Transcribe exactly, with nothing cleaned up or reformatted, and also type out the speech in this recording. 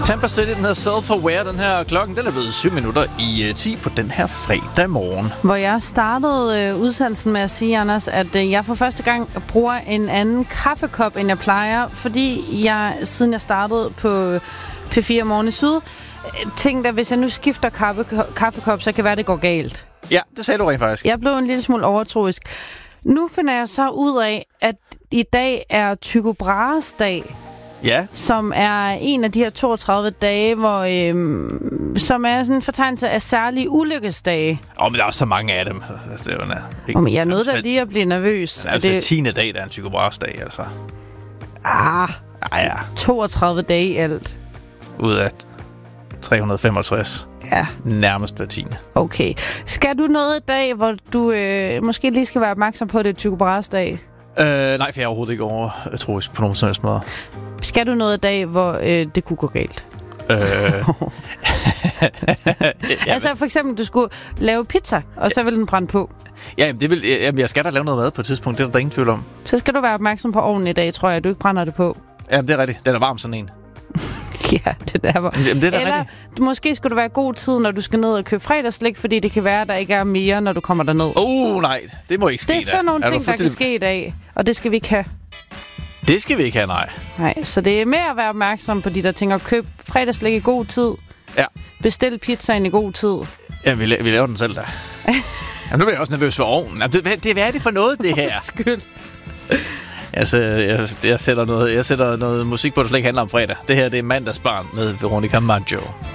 Tampa City, den hedder Self-Aware. Den her klokken, den er blevet syv minutter i uh, ti på den her fredag morgen. Hvor jeg startede øh, udsendelsen med at sige, Anders, at øh, jeg for første gang bruger en anden kaffekop, end jeg plejer. Fordi jeg, siden jeg startede på P fire Morgen i Syd, tænkte, at hvis jeg nu skifter kaffe, kaffekop, så kan være, det går galt. Ja, det sagde du rent faktisk. Jeg blev en lille smule overtroisk. Nu finder jeg så ud af, at i dag er Tycho Brahes dag. Ja. Som er en af de her toogtredive dage, hvor, øhm, som er sådan en fortegnelse af særlige ulykkesdage. Åh, oh, men der er også så mange af dem. Altså, det er jo ikke, oh, men jeg er nødt til lige at blive nervøs. Det er altså det tiende dag, der er en Tycho Brahes dag, altså. Ah, ah ja. toogtredive dage i alt. Ud af tre hundrede og femogtres. Ja. Nærmest hver tiende. Okay. Skal du noget i dag, hvor du øh, måske lige skal være opmærksom på, at det er Tycho Brahes dag? Øh, nej, for jeg er overhovedet ikke over, jeg tror, på nogen sådan måde. Skal du noget i dag, hvor øh, det kunne gå galt? Øh. Altså for eksempel, du skulle lave pizza, og så vil den brænde på. Ja, det vil, jamen, jeg skal da lave noget mad på et tidspunkt, det er der ingen tvivl om. Så skal du være opmærksom på ovnen i dag, tror jeg, at du ikke brænder det på. Jamen, det er rigtigt. Den er varm sådan en. Ja, det der var. Jamen, det er Eller du, måske skal du være god tid, når du skal ned og købe fredagslik, fordi det kan være, at der ikke er mere, når du kommer derned. Åh, oh, nej. Det må ikke ske. Det er sådan nogle ting, der kan ske i dag, og det skal vi ikke have. Det skal vi ikke have, nej. Nej, så det er mere at være opmærksom på de der ting, og køb fredagslik i god tid. Ja. Bestil pizzaen i god tid. Ja, vi, la- vi laver den selv, da. Jamen, nu bliver jeg også nervøs for ovnen. Jamen, det, det, hvad er det for noget, det her? Skyld. Altså, jeg, jeg, sætter noget, jeg sætter noget musik på, der slet ikke handler om fredag. Det her, det er Mandagsbarn med Veronica Maggio.